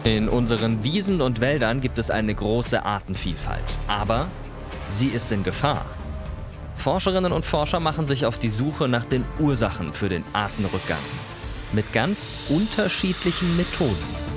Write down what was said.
In unseren Wiesen und Wäldern gibt es eine große Artenvielfalt, aber sie ist in Gefahr. Forscherinnen und Forscher machen sich auf die Suche nach den Ursachen für den Artenrückgang. Mit ganz unterschiedlichen Methoden.